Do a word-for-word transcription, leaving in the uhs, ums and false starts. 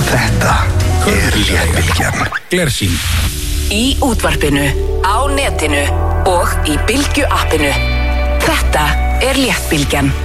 Þetta er Léttbylgjan. Glersýn. Í útvarpinu, á netinu og í Bylgju appinu. Þetta er Léttbylgjan.